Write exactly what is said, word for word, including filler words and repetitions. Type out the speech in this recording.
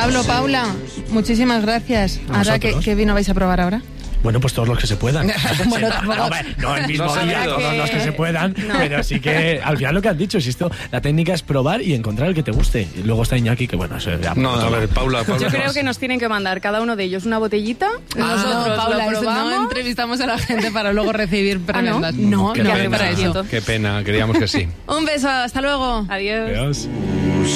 Pablo, Paula, muchísimas gracias. Ahora, ¿qué, ¿qué vino vais a probar ahora? Bueno, pues todos los que se puedan. Bueno, no, no, no el mismo no día, que... todos los que se puedan, no. Pero sí que al final lo que has dicho, si esto, la técnica es probar y encontrar el que te guste. Y luego está Iñaki, que bueno, eso ya... No, a ver, Paula, Paula. Yo creo que nos tienen que mandar cada uno de ellos una botellita. Ah, nosotros no, Paula, lo eso probamos. no entrevistamos a la gente para luego recibir prebendas. ¿Ah, no? No, Qué no, pena, para eso. qué pena, creíamos que sí. Un beso, hasta luego. Adiós. Adiós.